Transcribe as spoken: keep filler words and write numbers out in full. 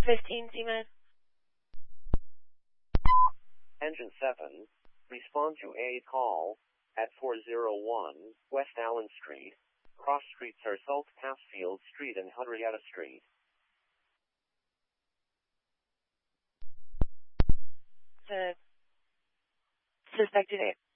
fifteen, Seaman. Engine seven, respond to a call at four oh one West Allen Street. Cross streets are Salt Passfield Street and Henrietta Street. The suspected